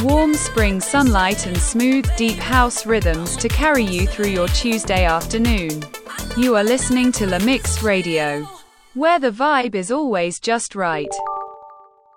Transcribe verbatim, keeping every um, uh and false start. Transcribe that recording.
Warm spring sunlight and smooth, deep house rhythms to carry you through your Tuesday afternoon. You are listening to La Mix Radio, where the vibe is always just right.